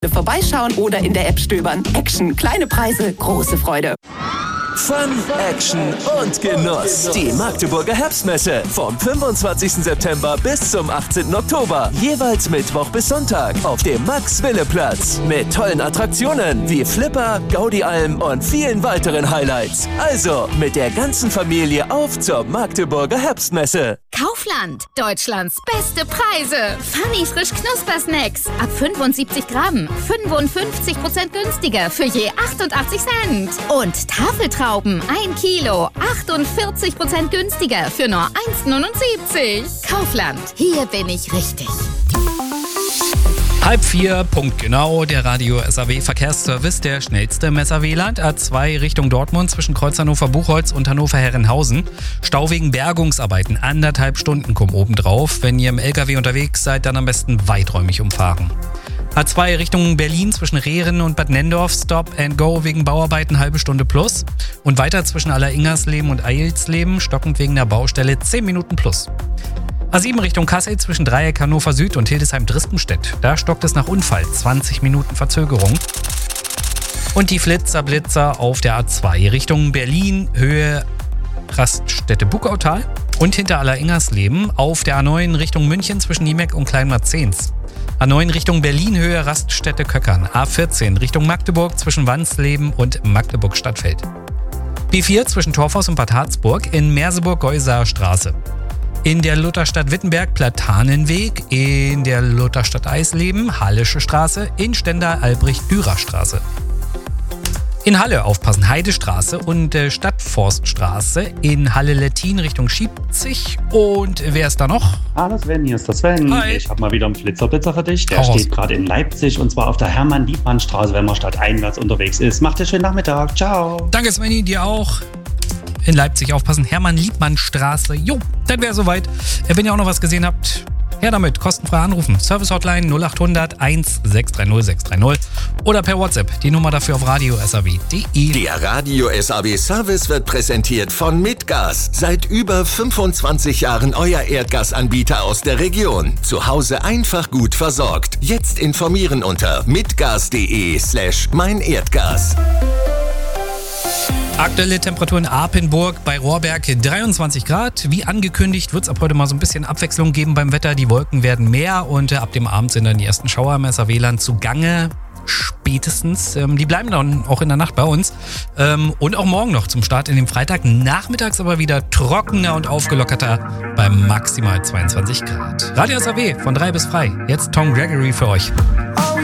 Vorbeischauen oder in der App stöbern. Action, kleine Preise, große Freude. Fun, Action und Genuss. Die Magdeburger Herbstmesse vom 25. September bis zum 18. Oktober. Jeweils Mittwoch bis Sonntag auf dem Max-Wille-Platz. Mit tollen Attraktionen wie Flipper, Gaudi-Alm und vielen weiteren Highlights. Also mit der ganzen Familie auf zur Magdeburger Herbstmesse. Kaufland, Deutschlands beste Preise. Funny frisch Knuspersnacks. Ab 75 Gramm. 55% günstiger für je 88 Cent. Und Tafeltrauben 1 Kilo. 48% günstiger für nur 1,79. Kaufland, hier bin ich richtig. 3:30, punktgenau, der Radio SAW Verkehrsservice, der schnellste im SAW-Land. A2 Richtung Dortmund zwischen Kreuz Hannover-Buchholz und Hannover-Herrenhausen. Stau wegen Bergungsarbeiten, 1,5 Stunden kommen obendrauf. Wenn ihr im LKW unterwegs seid, dann am besten weiträumig umfahren. A2 Richtung Berlin zwischen Rehren und Bad Nendorf, Stop and Go wegen Bauarbeiten, halbe Stunde plus. Und weiter zwischen Alleringersleben und Eilsleben, stockend wegen der Baustelle 10 Minuten plus. A7 Richtung Kassel zwischen Dreieck Hannover Süd und Hildesheim-Drispenstedt. Da stockt es nach Unfall, 20 Minuten Verzögerung. Und die Flitzer-Blitzer auf der A2 Richtung Berlin, Höhe Raststätte Buckautal und hinter Alleringersleben auf der A9 Richtung München zwischen Niemeck und Kleinmarzens. A9 Richtung Berlin, Höhe Raststätte Köckern. A14 Richtung Magdeburg zwischen Wansleben und Magdeburg-Stadtfeld. B4 zwischen Torfhaus und Bad Harzburg in Merseburg-Geusaer Straße. In der Lutherstadt Wittenberg Platanenweg, in der Lutherstadt Eisleben Hallische Straße, in Stendal Albrecht-Dürer Straße. In Halle aufpassen, Heidestraße und Stadtforststraße, in Halle-Lettin Richtung Schiebzig. Und wer ist da noch? Hallo Sven, hier ist der Sven. Hi. Ich habe mal wieder einen Flitzer-Blitzer für dich. Der steht gerade in Leipzig und zwar auf der Hermann-Liebmann-Straße, wenn man stadteinwärts unterwegs ist. Macht dir schönen Nachmittag. Ciao. Danke Svenny, dir auch. In Leipzig aufpassen, Hermann-Liebmann-Straße. Jo, das wäre soweit. Wenn ihr auch noch was gesehen habt, her damit, kostenfrei anrufen. Service-Hotline 0800 1630 630 oder per WhatsApp. Die Nummer dafür auf radio-saw.de. Der Radio SAW Service wird präsentiert von Mitgas. Seit über 25 Jahren euer Erdgasanbieter aus der Region. Zu Hause einfach gut versorgt. Jetzt informieren unter mitgas.de/meinerdgas. Aktuelle Temperatur in Apenburg bei Rohrberg 23 Grad. Wie angekündigt wird es ab heute mal so ein bisschen Abwechslung geben beim Wetter. Die Wolken werden mehr und ab dem Abend sind dann die ersten Schauer im SAW-Land zugange. Spätestens. Die bleiben dann auch in der Nacht bei uns. Und auch morgen noch zum Start in den Freitag. Nachmittags aber wieder trockener und aufgelockerter bei maximal 22 Grad. Radio SAW von 3 bis frei. Jetzt Tom Gregory für euch.